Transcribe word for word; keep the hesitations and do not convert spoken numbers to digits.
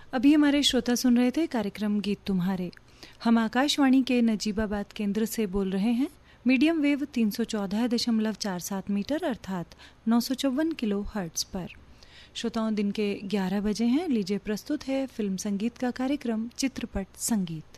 अभी हमारे श्रोता सुन रहे थे कार्यक्रम गीत तुम्हारे। हम आकाशवाणी के नजीबाबाद केंद्र से बोल रहे हैं, मीडियम वेव तीन सौ चौदह दशमलव चार सात मीटर अर्थात नौ सौ चौवन किलो हर्ट्ज पर। श्रोताओं, दिन के ग्यारह बजे हैं। लीजिए प्रस्तुत है फिल्म संगीत का कार्यक्रम चित्रपट संगीत।